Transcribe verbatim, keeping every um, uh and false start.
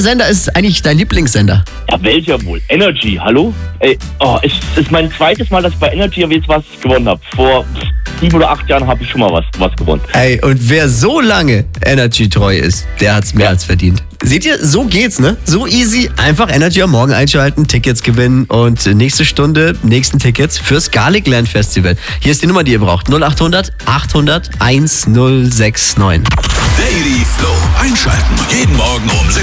Sender ist eigentlich dein Lieblingssender? Ja, welcher wohl? Energy, hallo? Ey, oh, es ist mein zweites Mal, dass ich bei Energy jetzt was gewonnen habe. Vor sieben oder acht Jahren habe ich schon mal was, was gewonnen. Ey, und wer so lange Energy treu ist, der hat's mehr Ja. als verdient. Seht ihr, so geht's, ne? So easy. Einfach Energy am Morgen einschalten, Tickets gewinnen und nächste Stunde, nächsten Tickets fürs Garlicland Festival. Hier ist die Nummer, die ihr braucht. null acht hundert achthundert1069. Daily Flow. Einschalten. Jeden Morgen um sieben